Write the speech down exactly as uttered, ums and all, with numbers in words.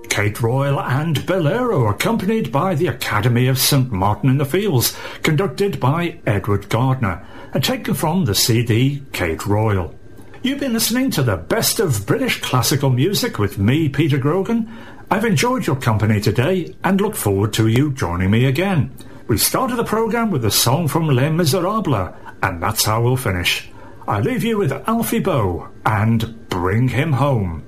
Kate Royal and Bolero, accompanied by the Academy of St Martin in the Fields, conducted by Edward Gardner, and taken from the C D Kate Royal. You've been listening to the best of British classical music with me, Peter Grogan. I've enjoyed your company today and look forward to you joining me again. We started the programme with a song from Les Miserables, and that's how we'll finish. I leave you with Alfie Boe and Bring Him Home.